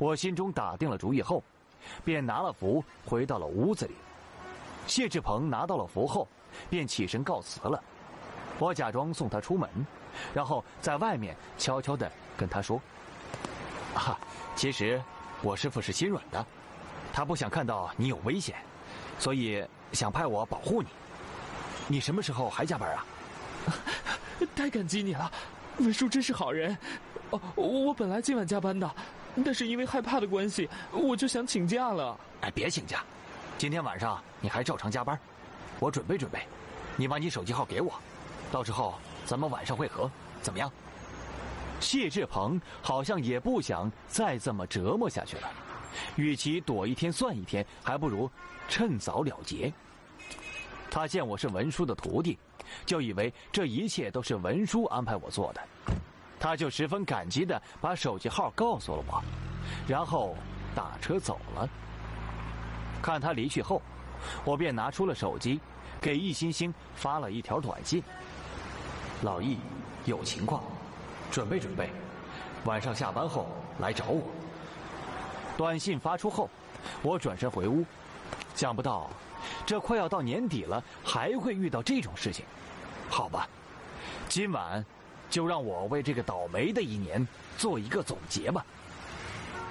我心中打定了主意后，便拿了符回到了屋子里。谢志鹏拿到了符后，便起身告辞了。我假装送他出门，然后在外面悄悄地跟他说：“啊，其实我师父是心软的，他不想看到你有危险，所以想派我保护你。你什么时候还加班啊？” 太感激你了，文叔真是好人。我本来今晚加班的，但是因为害怕的关系，我就想请假了。 哎，别请假，今天晚上你还照常加班。我准备准备，你把你手机号给我，到时候咱们晚上会合，怎么样？谢志鹏好像也不想再这么折磨下去了，与其躲一天算一天，还不如趁早了结。他见我是文叔的徒弟，就以为这一切都是文叔安排我做的，他就十分感激地把手机号告诉了我，然后打车走了。看他离去后，我便拿出了手机，给易星星发了一条短信：“老易，有情况，准备准备，晚上下班后来找我。”短信发出后，我转身回屋，想不到这快要到年底了，还会遇到这种事情。好吧，今晚就让我为这个倒霉的一年做一个总结吧。